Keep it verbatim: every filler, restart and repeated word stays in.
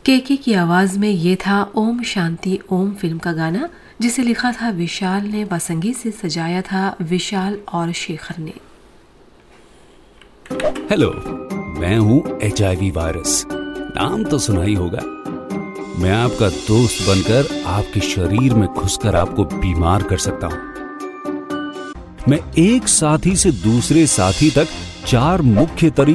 केके की आवाज में ये था ओम शांति ओम फिल्म का गाना, जिसे लिखा था विशाल ने व संगीत से सजाया था विशाल और शेखर ने। हेलो, मैं हूँ एच आई वी वायरस, नाम तो सुना ही होगा। मैं आपका दोस्त बनकर आपके शरीर में घुसकर आपको बीमार कर सकता हूँ। मैं एक साथी से दूसरे साथी तक चार मुख्य तरीके